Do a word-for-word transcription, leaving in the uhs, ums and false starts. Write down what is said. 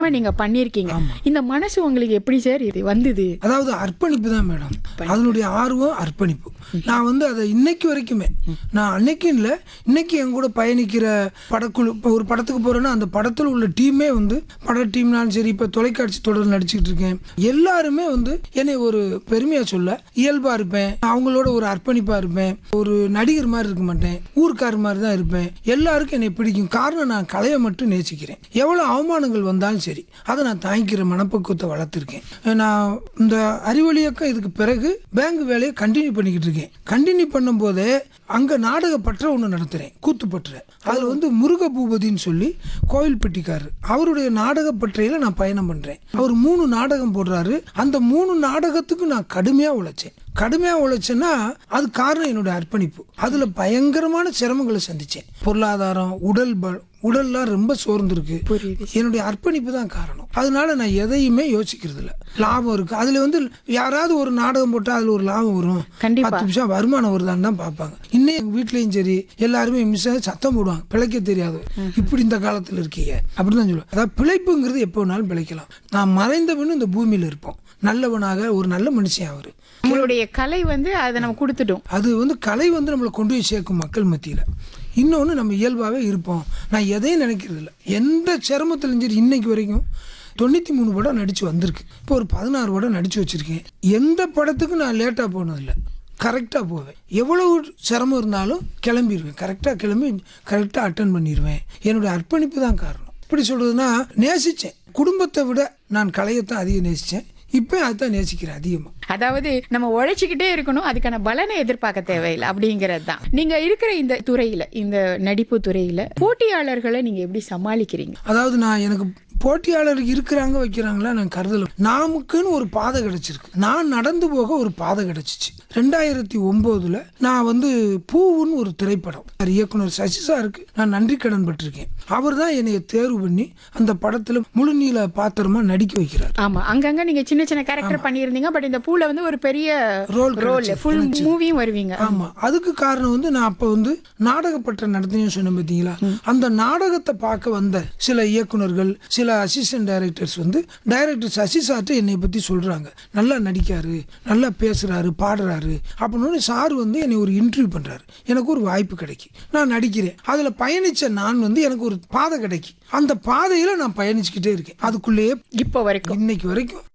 நீங்க பண்ணிருக்கீங்க. இந்த மனசு உங்களுக்கு எப்படி சார் இது வந்தது? அதாவது அர்ப்பணிப்பு தான் மேடம். அதனுடைய ஆர்வம் அர்ப்பணிப்பு. நான் வந்து அதை இன்னைக்கு வரைக்குமே நான் அன்னைக்கும் இல்லை, இன்னைக்கு என் கூட பயணிக்கிற படக்குழு, இப்போ ஒரு படத்துக்கு போறேன்னா அந்த படத்தில் உள்ள டீமே வந்து பட டீம்னாலும் சரி, இப்போ தொலைக்காட்சி தொடர் நடிச்சுக்கிட்டு இருக்கேன், எல்லாருமே வந்து என்னை ஒரு பெருமையா சொல்ல இயல்பா இருப்பேன், அவங்களோட ஒரு அர்ப்பணிப்பா இருப்பேன், ஒரு நடிகர் மாதிரி இருக்க மாட்டேன், ஊர்க்கார் மாதிரி தான் இருப்பேன். எல்லாருக்கும் என்னை பிடிக்கும். காரணம் நான் கலையை மட்டும் நேசிக்கிறேன். எவ்வளவு அவமானங்கள் வந்தாலும் சரி அதை நான் தாங்கிக்கிற மனப்பக்குவத்தை வளர்த்துருக்கேன். நான் இந்த அறிவொளி இயக்கம் இதுக்கு பிறகு பேங்க் வேலையை கண்டினியூ பண்ணிக்கிட்டு இருக்கேன். கண்டினியூ பண்ணும் போதே அங்க நாடக பற்ற ஒன்று நடத்துறேன், கூத்துப்பற்ற. அதுல வந்து முருக பூபதின்னு சொல்லி கோவில்பட்டிக்காரர், அவருடைய நாடக பற்றையில நான் பயணம் பண்றேன். அவர் மூணு நாடகம் போடுறாரு. அந்த மூணு நாடகத்துக்கு நான் கடுமையா உழைச்சேன். கடுமையா உழைச்சேன்னா அது காரணம் என்னோட அர்ப்பணிப்பு. அதுல பயங்கரமான சிரமங்களை சந்திச்சேன். பொருளாதாரம், உடல் உடல்லாம் ரொம்ப சோர்ந்துருக்கு. என்னுடைய அர்ப்பணிப்பு தான் காரணம். அதனால நான் எதையுமே யோசிக்கிறது இல்லை. லாபம் இருக்கு அதுல வந்து, யாராவது ஒரு நாடகம் போட்டா அதுல ஒரு லாபம் வரும், பத்து நிமிஷம் வருமானம் வருதான்னு தான் பார்ப்பாங்க. இன்னும் எங்க வீட்லயும் சரி எல்லாருமே மிஸ் சத்தம் போடுவாங்க, பிழைக்க தெரியாது, இப்படி இந்த காலத்துல இருக்கீங்க அப்படிதான் சொல்லுவாங்க. அதாவது பிழைப்புங்கிறது எப்போ வேணாலும் பிழைக்கலாம். நான் மறைந்த பின்னு இந்த பூமியில இருப்போம், நல்லவனாக ஒரு நல்ல மனுஷன். அவரு நம்மளுடைய கலை வந்து அதை நம்ம கொடுத்துட்டோம். அது வந்து கலை வந்து நம்மளை கொண்டு போய் சேர்க்கும் மக்கள் மத்தியில. இன்னொன்று, நம்ம இயல்பாகவே இருப்போம். நான் எதையும் நினைக்கிறது இல்லை. எந்த சிரமத்திலும் சரி இன்னைக்கு வரைக்கும் தொண்ணூற்றி மூணு படம் நடித்து வந்திருக்கு. இப்போ ஒரு பதினாறு படம் நடித்து வச்சுருக்கேன். எந்த படத்துக்கும் நான் லேட்டாக போனதில்லை, கரெக்டாக போவேன். எவ்வளவு சிரமம் இருந்தாலும் கிளம்பிடுவேன், கரெக்டாக கிளம்பி கரெக்டாக அட்டன் பண்ணிடுவேன். என்னுடைய அர்ப்பணிப்பு தான் காரணம். இப்படி சொல்கிறதுனா, நேசித்தேன். குடும்பத்தை விட நான் கலையத்தான் அதிகம் நேசித்தேன். இப்போ அதுதான் நேசிக்கிறேன் அதிகமாக. அதாவது நம்ம உழைச்சிக்கிட்டே இருக்கணும், அதுக்கான பலனை எதிர்பார்க்க தேவையில்லை அப்படிங்கிறது தான். நீங்க இருக்கிற இந்த துறையில, இந்த நடிப்பு துறையில போட்டியாளர்களை நீங்க எப்படி சமாளிக்கிறீங்க? அதாவது நான் எனக்கு போட்டியாளர் இருக்கிறாங்க வைக்கிறாங்களா நான் கருதல. நமக்குன்னு ஒரு பாதை கிடைச்சிருக்கு. நான் நடந்து போக ஒரு பாதை கிடைச்சிச்சு. ரெண்டாயிரத்தி ஒன்பதுல நான் வந்து பூவுன்னு ஒரு திரைப்படம், இயக்குனர் சசி சாருக்கு நான் நன்றி கடன் பட்டிருக்கேன். அவர் தான் என்னைய தேர்வு பண்ணி அந்த படத்துல முழு நீள பாத்திரமா நடிக்க வைக்கிறார். ஆமா, அங்கங்க நீங்க சின்ன சின்ன கேரக்டர் பண்ணியிருந்தீங்க. பட் இந்த பூல வந்து ஒரு பெரிய ரோல் ரோல் ஃபுல் மூவியும் வருவீங்க. ஆமா, அதுக்கு காரணம் வந்து நான் அப்ப வந்து நாடகப்பட்ட நடத்தினு சொன்ன பார்த்தீங்களா, அந்த நாடகத்தை பார்க்க வந்த சில இயக்குனர்கள், சில அசிஸ்டன்ட் டைரக்டர்ஸ் வந்து டைரக்டர் சசி சார்ட்ட என்னை பத்தி சொல்றாங்க, நல்லா நடிக்காரு, நல்லா பேசுறாரு, பாடுறாரு அப்படின்னு. சார் வந்து என்னை ஒரு இன்டர்வியூ பண்றாரு. எனக்கு ஒரு வாய்ப்பு கிடைக்கும், நான் நடிக்கிறேன். அதுல பயணிச்ச நான் வந்து எனக்கு ஒரு பாதை கிடைக்கும். அந்த பாதையில நான் பயணிச்சுக்கிட்டே இருக்கேன். அதுக்குள்ளேயே இப்போ வரைக்கும், இன்னைக்கு வரைக்கும்